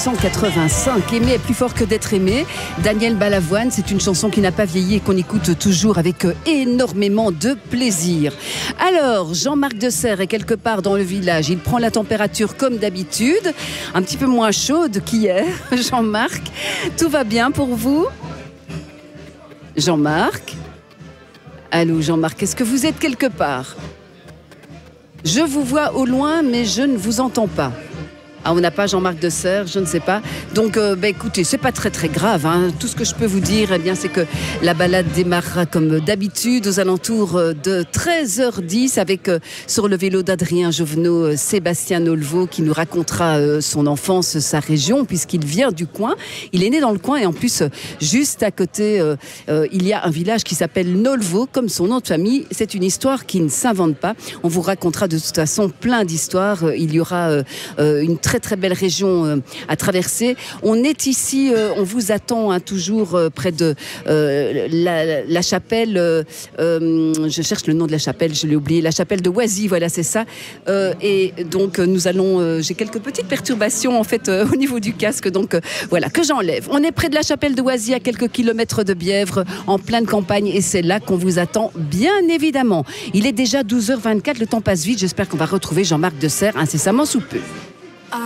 1985, aimer est plus fort que d'être aimé. Daniel Balavoine, c'est une chanson qui n'a pas vieilli et qu'on écoute toujours avec énormément de plaisir. Alors, Jean-Marc Deserre est quelque part dans le village. Il prend la température comme d'habitude, un petit peu moins chaude qu'hier. Jean-Marc, tout va bien pour vous? Jean-Marc? Allô, Jean-Marc, est-ce que vous êtes quelque part? Je vous vois au loin, mais je ne vous entends pas. Ah, on n'a pas Jean-Marc Deserre, je ne sais pas. Donc, écoutez, c'est pas très grave. Hein. Tout ce que je peux vous dire, eh bien, c'est que la balade démarrera comme d'habitude aux alentours de 13h10 avec sur le vélo d'Adrien Jovenot, Sébastien Nolvo qui nous racontera son enfance, sa région, puisqu'il vient du coin. Il est né dans le coin et en plus, juste à côté, il y a un village qui s'appelle Nolvo, comme son nom de famille. C'est une histoire qui ne s'invente pas. On vous racontera de toute façon plein d'histoires. Il y aura une très belle région à traverser. On est ici, on vous attend toujours près de la chapelle, je cherche le nom de la chapelle, je l'ai oublié, la chapelle de Oisy, voilà, c'est ça. Et donc nous allons, j'ai quelques petites perturbations en fait au niveau du casque, donc voilà, que j'enlève. On est près de la chapelle de Oisy, à quelques kilomètres de Bièvre, en pleine campagne, et c'est là qu'on vous attend, bien évidemment. Il est déjà 12h24, le temps passe vite, j'espère qu'on va retrouver Jean-Marc Deserre incessamment sous peu.